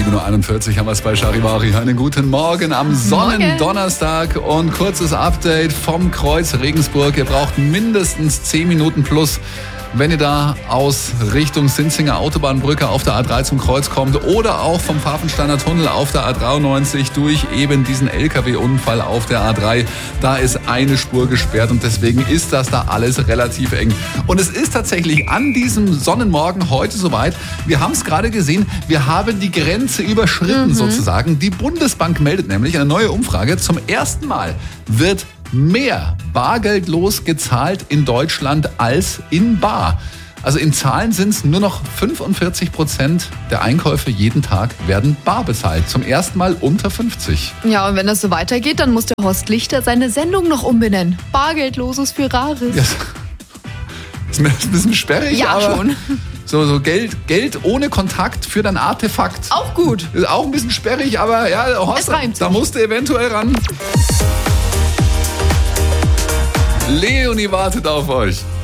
7.41 Uhr haben wir es bei Charivari. Einen guten Morgen am Sonnendonnerstag und kurzes Update vom Kreuz Regensburg. Ihr braucht mindestens 10 Minuten plus, wenn ihr da aus Richtung Sinzinger Autobahnbrücke auf der A3 zum Kreuz kommt oder auch vom Pfaffensteiner Tunnel auf der A93 durch eben diesen LKW-Unfall auf der A3. Da ist eine Spur gesperrt und deswegen ist das da alles relativ eng. Und es ist tatsächlich an diesem Sonnenmorgen heute soweit. Wir haben es gerade gesehen, wir haben die Grenze überschritten sozusagen. Die Bundesbank meldet nämlich eine neue Umfrage. Zum ersten Mal wird mehr bargeldlos gezahlt in Deutschland als in bar. Also in Zahlen sind es nur noch 45% der Einkäufe jeden Tag werden bar bezahlt. Zum ersten Mal unter 50. Ja, und wenn das so weitergeht, dann muss der Horst Lichter seine Sendung noch umbenennen. Bargeldloses für Rares. Ja, ist mir ein bisschen sperrig, Ja, aber schon. So Geld ohne Kontakt für dein Artefakt. Auch gut. Ist auch ein bisschen sperrig, aber ja, Horst, Es reimt da sich. musst du eventuell ran. Leonie wartet auf euch.